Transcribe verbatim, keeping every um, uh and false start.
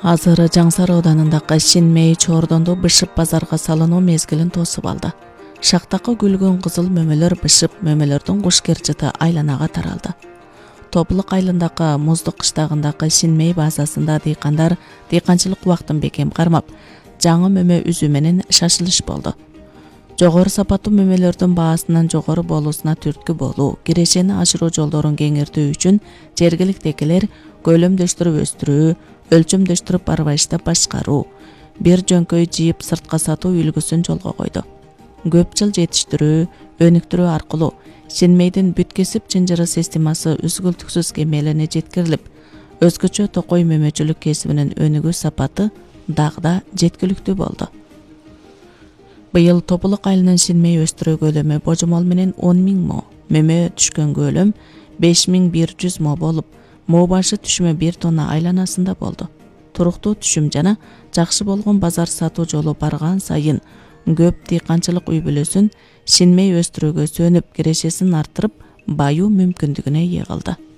Азыр Жаңсары ауданындагы Шинмей Чордонду бышып базарга салынуу мезгилин тосуп алды. Шактакы гүлгөн кызыл мөмөлөр бышып, мөмөлөрдүн кушкерчити айланага таралды. Топлук айылындагы Муздук кыштагындагы Шинмей базасында дыйкандар дыйканчылык убактын бекем кармап, жаңы мөмө үзүү менен шашылыш болду. Жогору сапаттуу мөмөлөрдүн баасынын жогору болуусуна түрткү болуу, кирешени ашыруу жолдорун кеңиртүү үчүн жергиликтегилер көлөмдөштүрүп өстүрүү, өлчөмдөштүрүп барбайышта башкаруу, бир жөнкөй жыйып сыртка сатуу үлгүсүн жолго койду. Көп жыл жетиштирүү, өнүктүрүү аркылуу Шинмейдин бүт кесип чынжыры системасы үзгүлтүксүз кемелине жеткирилип, өзгөчө токой мөмөчүлүк кесибинин өнүгүү сапаты дагы да жеткиликтүү болду. Быйыл Топулук айылынын Шинмей өстүрүү көлөмү божомол менен он миң мо, мөмө түшкөн көлөм беш миң бир жүз мо болуп, мо башы түшүмө бир тонна айланасында болду. Туруктуу түшүм жана жакшы болгон базар сатуу жолу барган сайын көп дыйканчылык үй бүлөсүн Шинмей өстүрүүгө сөнүп, кирешесин арттырып, баюу мүмкүндүгүнө ээ кылды.